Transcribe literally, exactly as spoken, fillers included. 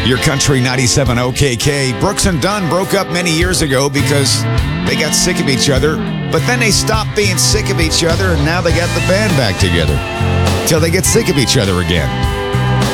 Your Country ninety-seven O K K. Brooks and Dunn broke up many years ago because they got sick of each other, but then they stopped being sick of each other, and now they got the band back together till they get sick of each other again.